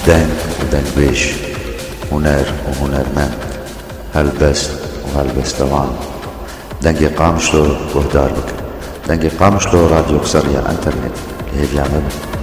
دنگ ودنگبيش، هنر وهنرمند، هلبست وهلبستوان. دنگی قامشلو گهدار بکن. دنگی قامشلو راديو كسرية انترنت هي بيعمل